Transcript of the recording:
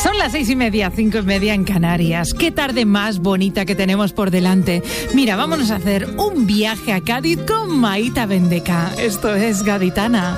Son las 6:30, 5:30 en Canarias. Qué tarde más bonita que tenemos por delante. Mira, vámonos a hacer un viaje a Cádiz con Maita Bendeca. Esto es Gaditana.